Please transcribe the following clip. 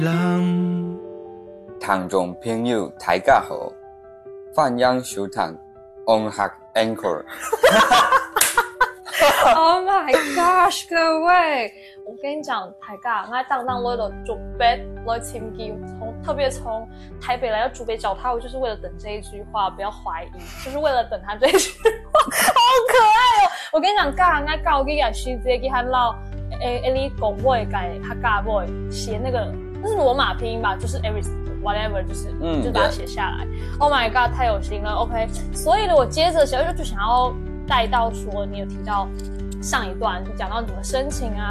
听众朋友大家好，欢迎收听音乐 Anchor。Oh my gosh， 各位，我跟你讲，大家，我当为了准备来听机，特别从台北来到竹北找他，我就是为了等这一句话，不要怀疑，就是为了等他这一句话，好可爱哦！我跟你讲，我教你啊，徐姐给他唠，你讲话改他教我写那个，那是罗马拼音吧，就是 everything。whatever 就是把它写下来。Oh my god， 太有心了。OK， 所以呢，我接着就想要带到说，你有提到上一段讲到怎么申请啊，